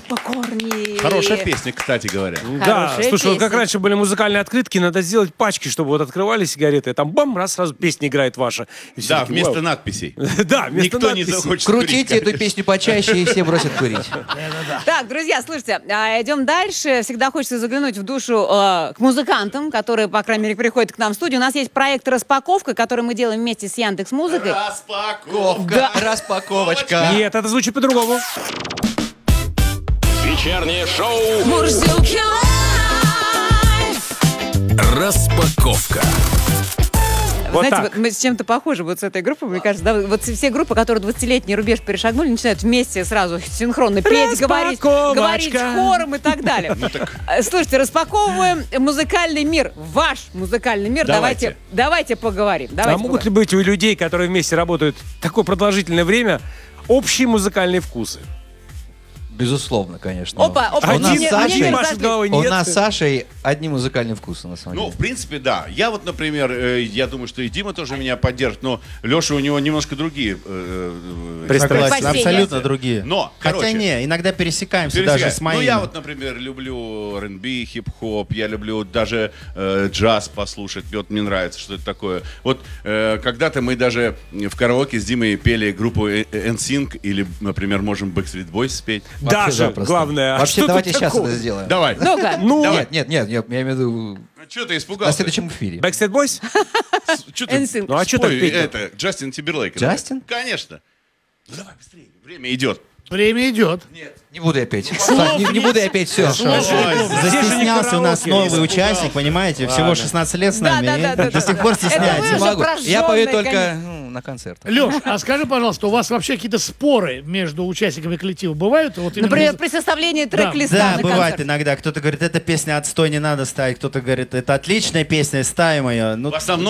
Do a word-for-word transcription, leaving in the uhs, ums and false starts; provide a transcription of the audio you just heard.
Попкорни. Хорошая песня, кстати говоря. Да, Хорошая слушай, вот как песня. раньше были музыкальные открытки, надо сделать пачки, чтобы вот открывали сигареты, там бам, раз, сразу песня играет ваша. И все Да, такие, вместо вау. надписей. Да, вместо Никто не надписи. захочет Крутите курить, эту песню почаще, и все бросят курить. Так, друзья, слушайте, а, идем дальше. Всегда хочется заглянуть в душу э, к музыкантам, которые, по крайней мере, приходят к нам в студию. У нас есть проект «Распаковка», который мы делаем вместе с Яндекс.Музыкой. Распаковка. Распаковочка. Нет, это звучит по-другому. Вечернее шоу Мурзилки лайф! «Распаковка». Вот Знаете, так. вот мы с чем-то похожи вот с этой группой, мне кажется. Да, вот все группы, которые двадцатилетний рубеж перешагнули, начинают вместе сразу синхронно петь, говорить, говорить хором и так далее. Э, Слушайте, распаковываем музыкальный мир, ваш музыкальный мир. Давайте, Давайте. давайте поговорим. А Давайте могут ли поговорим. быть у людей, которые вместе работают такое продолжительное время, общие музыкальные вкусы? Безусловно, конечно. Опа, опа, У нас мне- с Сашей- мне не Машет разошли. головой, У нет. нас с Сашей одни музыкальные вкусы, на самом Ну, деле. в принципе, да. Я вот, например, э, я думаю, что и Дима тоже меня поддержит, но Леша, у него немножко другие э, э, Пристрастия. Согласен, Абсолютно другие. Но, Хотя короче, не, иногда пересекаемся пересекаем. даже с моими. Ну, я вот, например, люблю эр энд би, хип-хоп, я люблю даже э, джаз послушать, вот мне нравится, что это такое. Вот э, когда-то мы даже в караоке с Димой пели группу эн синк или, например, можем Backstreet Boys спеть. Вообще Даже, запросто. главное. а Вообще, что тут давайте сейчас такого? это сделаем. Давай. Ну-ка. Ну, Нет, нет, нет, я, я имею в виду Что ты на испугался? следующем эфире. Backstreet Boys? Чё ты- эн синк. Ну а что так Ой, петь? это, Джастин Тимберлейк. Джастин? Конечно. Ну, давай быстрее, время идет. Время идет. Не буду я петь. Так, не, не буду я петь, все. Застеснялся у нас караоке. новый участник, понимаете? Всего шестнадцать лет с Да, нами. да, и да, да, До да. сих пор Это стесняется. вы Не уже могу. Я пою прожжённые, только конечно. ну, на концертах. Леш, а скажи, пожалуйста, у вас вообще какие-то споры между участниками коллектива бывают? Вот именно Например, муз- при составлении трек-листа Да, на бывает концерт. иногда. Кто-то говорит, эта песня отстой, не надо ставить. Кто-то говорит, это отличная песня, ставим ее. Ну, В основном